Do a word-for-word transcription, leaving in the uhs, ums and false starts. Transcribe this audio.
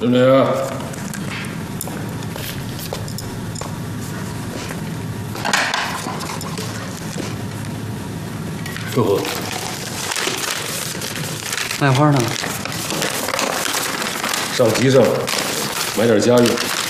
经理，客户， 卖花呢？ 上集上了，买点家用。